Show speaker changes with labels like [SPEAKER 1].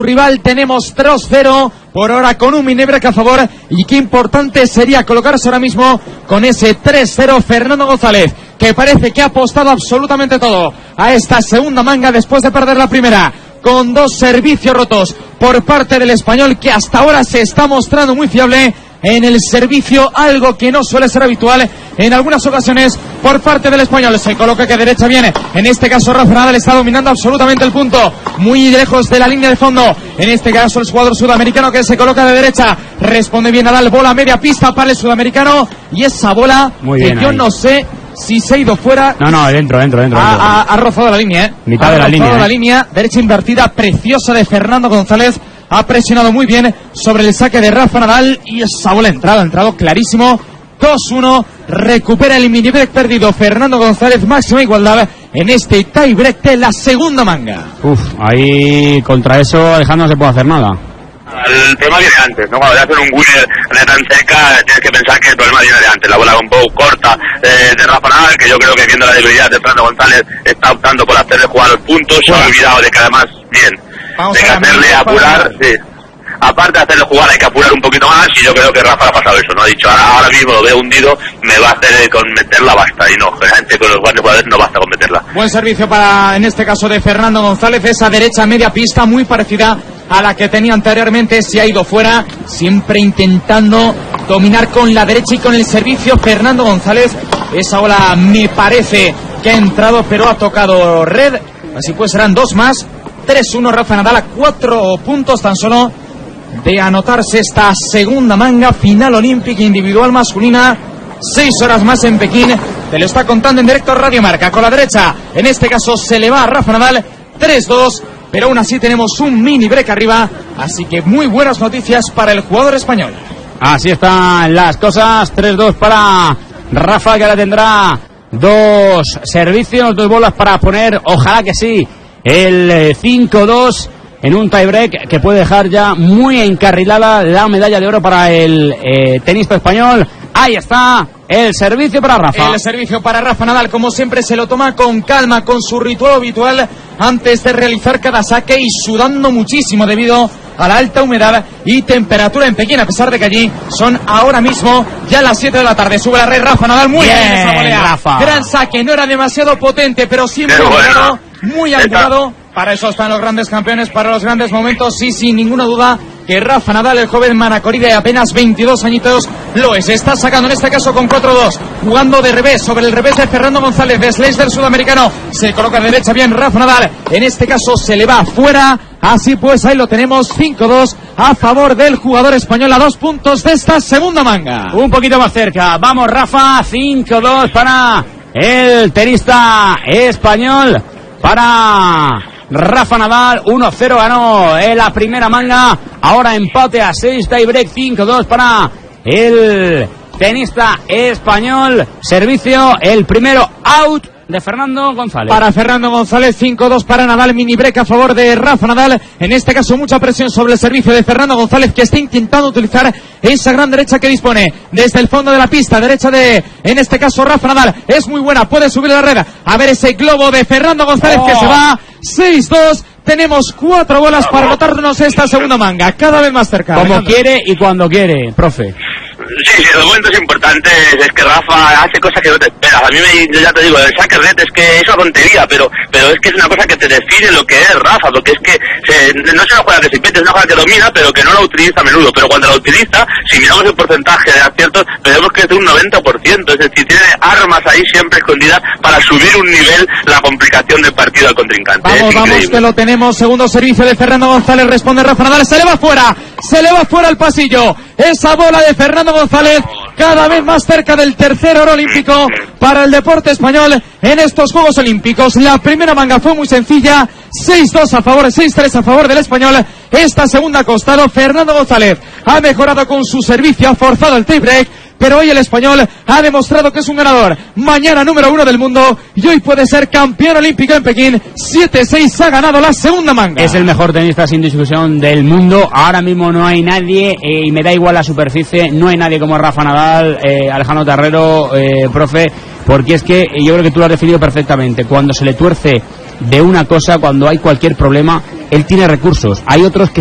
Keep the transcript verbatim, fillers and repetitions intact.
[SPEAKER 1] rival. Tenemos dos cero por ahora con un mini break a favor, y qué importante sería colocarse ahora mismo con ese tres cero. Fernando González, que parece que ha apostado absolutamente todo a esta segunda manga después de perder la primera, con dos servicios rotos por parte del español, que hasta ahora se está mostrando muy fiable en el servicio, algo que no suele ser habitual en algunas ocasiones por parte del español. Se coloca que derecha viene, en este caso Rafa Nadal está dominando absolutamente el punto, muy lejos de la línea de fondo, en este caso el jugador sudamericano que se coloca de derecha, responde bien Nadal, bola media pista para el sudamericano, y esa bola muy que yo ahí. No sé si se ha ido fuera.
[SPEAKER 2] No, no, dentro, dentro, dentro.
[SPEAKER 1] Ha, ha, ha rozado la línea, ¿eh?
[SPEAKER 2] Mitad
[SPEAKER 1] ha
[SPEAKER 2] de la línea.
[SPEAKER 1] Ha rozado la
[SPEAKER 2] ¿eh?
[SPEAKER 1] línea, derecha invertida, preciosa de Fernando González. Ha presionado muy bien sobre el saque de Rafa Nadal, y esa bola ha entrado, ha entrado clarísimo. dos uno, recupera el mini break perdido Fernando González, máxima igualdad en este tie break de la segunda manga.
[SPEAKER 2] Uf, ahí contra eso Alejandro no se puede hacer nada.
[SPEAKER 3] El problema viene antes, ¿no? Cuando le hacen un winner de tan cerca, tienes que pensar que el problema viene de antes. La bola un poco corta eh, de Rafa Nadal, que yo creo que viendo la debilidad de Fernando González está optando por hacerle jugar los puntos. Se ha olvidado de que además, bien,
[SPEAKER 1] Vamos
[SPEAKER 3] de que hacerle apurar, para... sí. Aparte de hacerle jugar hay que apurar un poquito más, y yo creo que Rafa ha pasado eso, ¿no? Ha dicho, ahora, ahora mismo lo veo hundido, me va a hacer con meterla basta, y no, generalmente con los grandes jugadores no basta con meterla.
[SPEAKER 1] Buen servicio para, en este caso, de Fernando González, esa derecha media pista muy parecida a la que tenía anteriormente, se ha ido fuera, siempre intentando dominar con la derecha y con el servicio Fernando González. Esa bola me parece que ha entrado, pero ha tocado red, así pues serán dos más. tres uno, Rafa Nadal a cuatro puntos tan solo de anotarse esta segunda manga, final olímpica individual masculina. Seis horas más en Pekín, te lo está contando en directo Radio Marca. Con la derecha, en este caso se le va a Rafa Nadal, tres dos, pero aún así tenemos un mini break arriba, así que muy buenas noticias para el jugador español.
[SPEAKER 2] Así están las cosas, tres dos para Rafa, que ahora tendrá dos servicios, dos bolas para poner, ojalá que sí, el cinco dos en un tiebreak que puede dejar ya muy encarrilada la medalla de oro para el eh, tenista español. Ahí está el servicio para Rafa.
[SPEAKER 1] El servicio para Rafa Nadal, como siempre, se lo toma con calma, con su ritual habitual antes de realizar cada saque, y sudando muchísimo debido a la alta humedad y temperatura en Pekín, a pesar de que allí son ahora mismo ya las siete de la tarde. Sube la red Rafa Nadal, muy bien, bien esa volea.
[SPEAKER 2] Rafa.
[SPEAKER 1] Gran saque, no era demasiado potente, pero siempre
[SPEAKER 3] pero
[SPEAKER 1] angulado,
[SPEAKER 3] bueno,
[SPEAKER 1] muy angulado. Para eso están los grandes campeones, para los grandes momentos, sí, sin ninguna duda que Rafa Nadal, el joven manacorí de apenas veintidós añitos, lo es. Está sacando en este caso con cuatro dos, jugando de revés, sobre el revés de Fernando González, de slice del sudamericano. Se coloca de derecha bien Rafa Nadal, en este caso se le va fuera. Así pues, ahí lo tenemos, cinco dos a favor del jugador español, a dos puntos de esta segunda manga.
[SPEAKER 2] Un poquito más cerca, vamos Rafa, cinco dos para el tenista español, para Rafa Nadal. Uno cero ganó en la primera manga, ahora empate a seis, tiebreak cinco dos para el tenista español. Servicio, el primero out de Fernando González.
[SPEAKER 1] Para Fernando González, cinco dos para Nadal, mini break a favor de Rafa Nadal. En este caso mucha presión sobre el servicio de Fernando González, que está intentando utilizar esa gran derecha que dispone desde el fondo de la pista, derecha de, en este caso, Rafa Nadal. Es muy buena, puede subir la red. A ver ese globo de Fernando González, oh, que se va seis dos. Tenemos cuatro bolas para anotarnos esta segunda manga, cada vez más cerca.
[SPEAKER 2] Como
[SPEAKER 1] Alejandro.
[SPEAKER 2] Quiere y cuando quiere, profe.
[SPEAKER 3] Sí, sí, los momentos importantes es que Rafa hace cosas que no te esperas. A mí me, yo ya te digo, el saque red es que es una tontería, pero pero es que es una cosa que te define lo que es Rafa, porque es que se, no es una jugada que se inventa, es una jugada que domina, pero que no la utiliza a menudo. Pero cuando la utiliza, si miramos el porcentaje de aciertos, vemos que es de un noventa por ciento, es decir, tiene armas ahí siempre escondidas para subir un nivel la complicación del partido al contrincante.
[SPEAKER 1] Vamos,
[SPEAKER 3] es
[SPEAKER 1] vamos,
[SPEAKER 3] increíble.
[SPEAKER 1] que lo tenemos. Segundo servicio de Fernando González, responde Rafa Nadal, se le va fuera, se le va fuera al pasillo. Esa bola de Fernando González, cada vez más cerca del tercer oro olímpico para el deporte español en estos Juegos Olímpicos. La primera manga fue muy sencilla, seis dos a favor, seis tres a favor del español. Esta segunda ha costado. Fernando González ha mejorado con su servicio, ha forzado el tiebreak, pero hoy el español ha demostrado que es un ganador. Mañana número uno del mundo, y hoy puede ser campeón olímpico en Pekín. siete seis ha ganado la segunda manga.
[SPEAKER 2] Es el mejor tenista sin discusión del mundo. Ahora mismo no hay nadie, eh, y me da igual la superficie, no hay nadie como Rafa Nadal, eh, Alejandro Terrero, eh, profe, porque es que yo creo que tú lo has definido perfectamente. Cuando se le tuerce de una cosa, cuando hay cualquier problema, él tiene recursos. Hay otros que